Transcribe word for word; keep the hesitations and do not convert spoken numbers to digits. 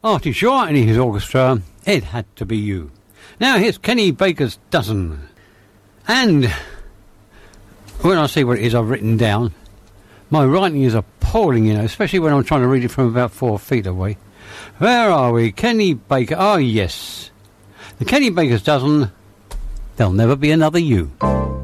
Artie Shaw and his orchestra, It Had to Be You. Now here's Kenny Baker's Dozen. And when I see what it is I've written down, my writing is appalling, you know, especially when I'm trying to read it from about four feet away. Where are we? Kenny Baker. Oh, yes. The Kenny Baker's Dozen. There'll Never Be Another You.